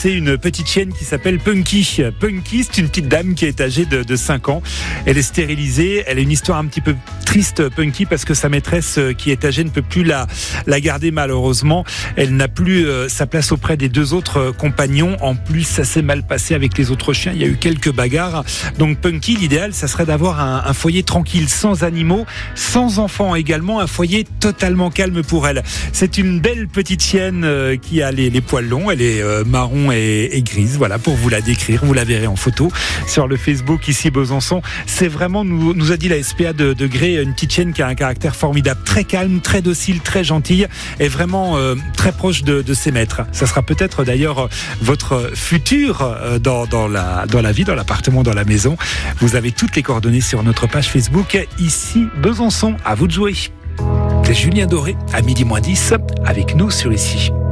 c'est une petite chienne qui s'appelle Punky. Punky, c'est une petite dame qui est âgée de 5 ans. Elle est stérilisée. Elle a une histoire un petit peu triste, Punky, parce que sa maîtresse qui est âgée ne peut plus la garder malheureusement. Elle n'a plus sa place auprès des 2 autres compagnons. En plus, ça s'est mal passé avec les autres chiens. Il y a eu quelques bagarres. Donc Punky, l'idéal, ça serait d'avoir un foyer tranquille, sans animaux, sans enfants également, un foyer totalement calme pour elle. C'est une belle petite chienne qui a les poils longs. Elle est marron et grise. Voilà, pour vous la décrire. Vous la verrez en photo sur le Facebook ici Besançon. C'est vraiment, nous a dit la SPA de Gré, une petite chienne qui a un caractère formidable, très calme, très docile, très gentille et vraiment très proche de ses maîtres. Ça sera peut-être d'ailleurs votre futur dans la vie, dans l'appartement, dans la maison. Vous avez toutes les coordonnées sur notre page Facebook ici Besançon. À vous de jouer. C'est Julien Doré à 12h10 avec nous sur Ici.